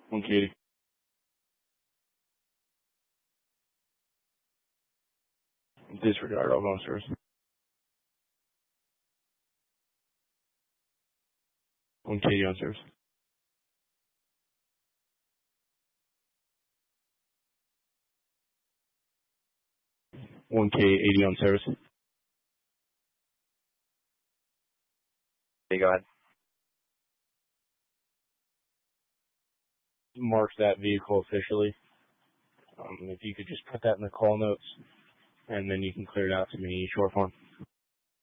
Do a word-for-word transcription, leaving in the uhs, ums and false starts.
one Katie. Disregard all phone service. one Katie on service. one K eighty on service. Hey, go ahead. Mark that vehicle officially. Um, if you could just put that in the call notes, and then you can clear it out to me short form.